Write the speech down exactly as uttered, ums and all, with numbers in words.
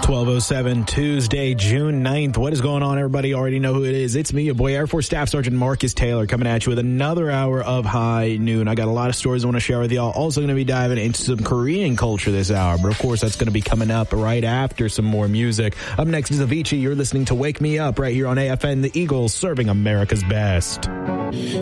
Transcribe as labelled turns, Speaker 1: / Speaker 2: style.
Speaker 1: twelve oh seven, Tuesday, June ninth. What is going on, everybody? You already know who it is. It's me, your boy, Air Force Staff Sergeant Marcus Taylor, coming at you with another hour of High Noon. I got a lot of stories I want to share with y'all. Also going to be diving into some Korean culture this hour, but of course, that's going to be coming up right after some more music. Up next is Avicii. You're listening to Wake Me Up right here on A F N, the Eagles, serving America's best.